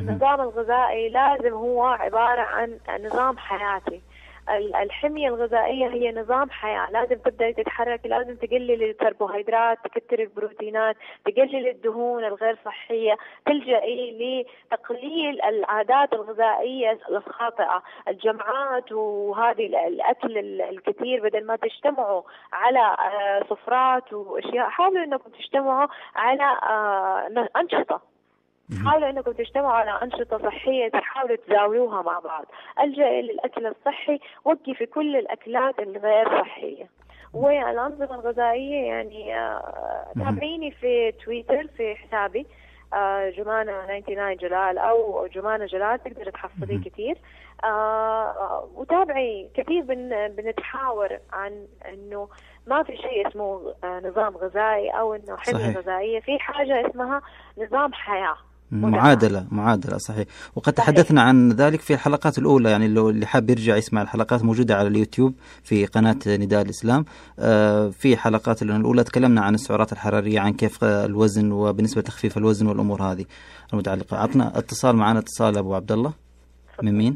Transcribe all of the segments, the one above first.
النظام الغذائي لازم هو عبارة عن نظام حياتي. الحمية الغذائية هي نظام حياة، لازم تبدأ تتحرك، لازم تقلل الكربوهيدرات، تكتر البروتينات، تقلل الدهون الغير صحية، تلجئي لتقليل العادات الغذائية الخاطئة، الجمعات وهذه الأكل الكثير، بدل ما تجتمعوا على سفرات وأشياء حاولوا أنكم تجتمعوا على أنشطة، حاولوا انكم تجتمعوا على أنشطة صحية تحاولوا تزاولوها مع بعض. الجئي للأكل الصحي، وقفي كل الأكلات الغير صحية. والأنظمة الغذائية يعني تابعيني في تويتر في حسابي جمانة 99 جلال أو جمانة جلال، تقدر تحصلي كثير. وتابعي كثير بنتحاور عن انه ما في شيء اسمه نظام غذائي او انه حمية غذائية، في حاجة اسمها نظام حياة، معادلة صحيح. وقد تحدثنا عن ذلك في الحلقات الأولى، يعني اللي حاب يرجع يسمع الحلقات موجودة على اليوتيوب في قناة نداء الإسلام. في حلقات الأولى تكلمنا عن السعرات الحرارية، عن كيف الوزن وبالنسبة لتخفيف الوزن والأمور هذه المتعلقة. عطنا اتصال، معنا اتصال أبو عبد الله. من مين؟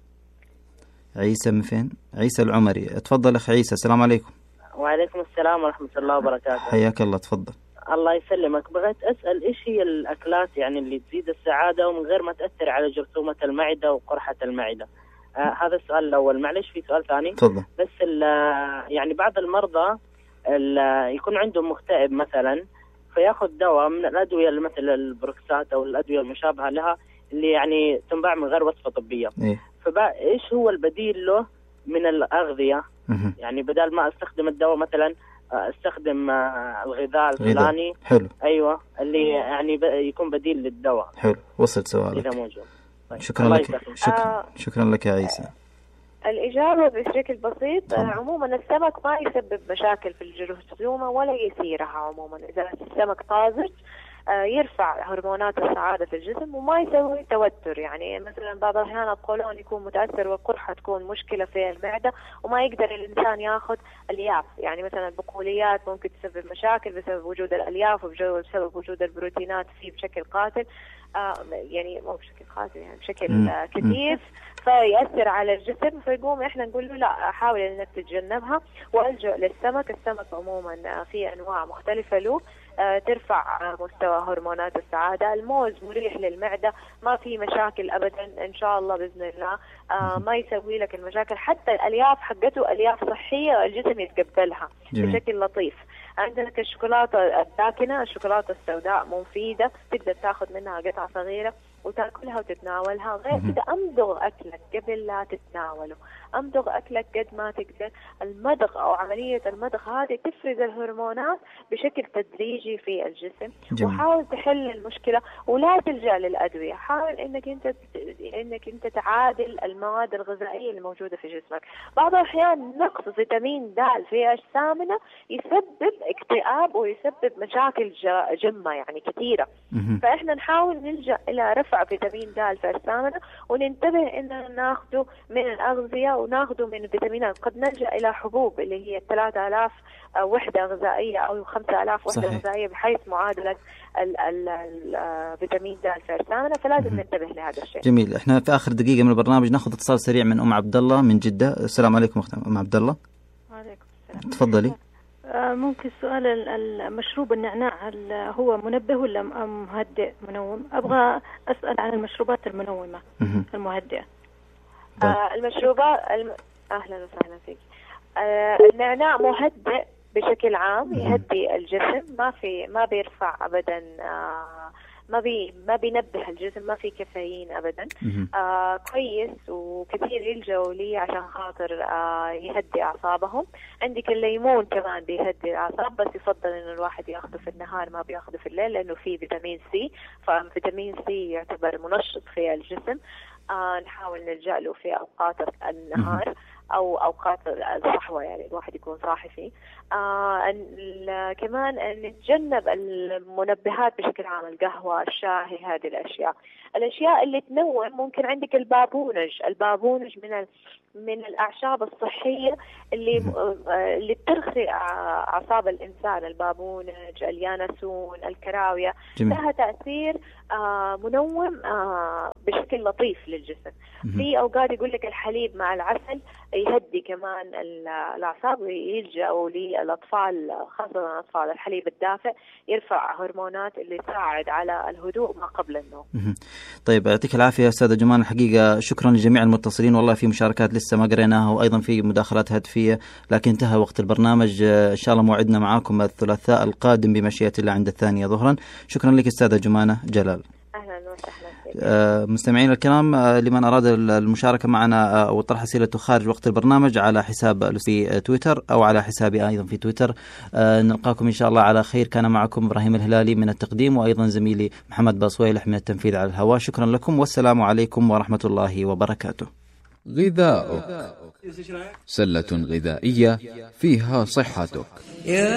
عيسى. من فين؟ عيسى العمري. تفضل أخي عيسى. السلام عليكم. وعليكم السلام ورحمة الله وبركاته. حياك الله، تفضل. الله يسلمك. بغيت أسأل إيش هي الأكلات يعني اللي تزيد السعادة ومن غير ما تأثر على جرثومة المعدة وقرحة المعدة؟ هذا السؤال الأول. معلش في سؤال ثاني. تفضل. بس يعني بعض المرضى يكون عندهم مكتئب مثلا، فياخذ دواء من الأدوية مثل البروكسات أو الأدوية المشابهة لها اللي يعني تنباع من غير وصفة طبية. إيش هو البديل له من الأغذية؟ يعني بدل ما استخدم الدواء مثلا استخدم الغذاء الفلاني. حلو. ايوه، اللي يعني يكون بديل للدواء. حلو، وصلت سؤالك. اذا موجود. طيب. شكرا لك. شكرا لك يا عيسى. الإجابة بشكل بسيط. عموما السمك ما يسبب مشاكل في الجرثومة ولا يثيرها. عموما إذا السمك طازج يرفع هرمونات السعادة في الجسم وما يسوي توتر. يعني مثلا بعض الأحيان القولون يكون متأثر والقرحة تكون مشكلة في المعدة وما يقدر الإنسان يأخذ ألياف. يعني مثلا البقوليات ممكن تسبب مشاكل بسبب وجود الألياف وبسبب وجود البروتينات فيه بشكل قاتل، يعني مو بشكل قاتل، يعني بشكل كثيف، فيأثر على الجسم. فيقوم إحنا نقول له لا، حاول إنك تتجنبها والجأ للسمك. السمك عموما في أنواع مختلفة له ترفع مستوى هرمونات السعادة. الموز مريح للمعدة، ما في مشاكل أبدا إن شاء الله بإذن الله. ما يسوي لك المشاكل. حتى الألياف حقته ألياف صحية الجسم يتقبلها بشكل لطيف. عندك الشوكولاتة الداكنة، الشوكولاتة السوداء مفيدة، تقدر تاخذ منها قطعة صغيرة وتاكلها وتتناولها. غير كده أمضغ أكلك قبل لا تتناوله، أمضغ أكلك قد ما تقدر. المضغ أو عملية المضغ هذه تفرز الهرمونات بشكل تدريجي في الجسم. وحاول تحل المشكلة ولا تلجأ للأدوية. حاول إنك أنت تعادل المواد الغذائية الموجودة في جسمك. بعض الأحيان نقص فيتامين د في أجسامنا يسبب اكتئاب ويسبب مشاكل جمة يعني كثيرة. فإحنا نحاول نلجأ إلى رفع فيتامين د في أجسامنا، وننتبه إننا ناخده من الأغذية وناخده من الفيتامينات. قد نلجأ إلى حبوب اللي هي 3000 وحدة غذائية أو 5000 وحدة غذائية بحيث معادلة الفيتامين د في أجسامنا. فلازم ننتبه لهذا الشيء. جميل. احنا في آخر دقيقة من البرنامج ناخذ اتصال سريع من عبد الله من جدة. السلام عليكم أم عبد الله. وعليكم السلام. تفضلي. ممكن سؤال المشروب النعناع هو منبه ولا مهدئ منوم؟ أبغى أسأل عن المشروبات المنومة المهدئة. المشروبات أهلا وسهلا فيك. النعناع مهدئ بشكل عام، يهدي الجسم، ما بيرفع أبدا، ما بينبه الجسم، ما في كافيين أبدا. كويس وكثير يلجأوا لي عشان خاطر يهدي أعصابهم. عندك الليمون كمان بيهدي الأعصاب، بس يفضل إنه الواحد يأخذه في النهار ما بيأخذه في الليل لأنه فيه فيتامين سي، ففيتامين سي يعتبر منشط في الجسم. نحاول نلجأ له في أوقات النهار أو أوقات الصحوة، يعني الواحد يكون صاحي فيه. كمان نتجنب المنبهات بشكل عام، القهوة، الشاي، هذه الأشياء اللي تنوم. ممكن عندك البابونج من الأعشاب الصحية اللي بترخي أعصاب الإنسان. البابونج، اليانسون، الكراوية لها تأثير منوم بشكل لطيف للجسم. في أوقات يقول لك الحليب مع العسل يهدي كمان الأعصاب، ويلجأوا للأطفال خاصة الأطفال الحليب الدافئ يرفع هرمونات اللي يساعد على الهدوء ما قبل النوم. طيب يعطيك العافية أستاذة جمان، الحقيقة شكرا لجميع المتصلين، والله في مشاركات لسه ما قريناها وأيضا في مداخلات هاتفية، لكن انتهى وقت البرنامج. إن شاء الله موعدنا معاكم الثلاثاء القادم بمشيئة الله عند 2 ظهرا. شكرا لك أستاذة جمانة جلال. أهلا وسهلا. مستمعين الكرام، لمن أراد المشاركة معنا أو طرح أسئلته خارج وقت البرنامج على حساب في تويتر أو على حسابي أيضا في تويتر. نلقاكم إن شاء الله على خير. كان معكم إبراهيم الهلالي من التقديم، وأيضا زميلي محمد باصويلح من التنفيذ على الهواء. شكرا لكم والسلام عليكم ورحمة الله وبركاته. غذاؤك، سلة غذائية فيها صحتك.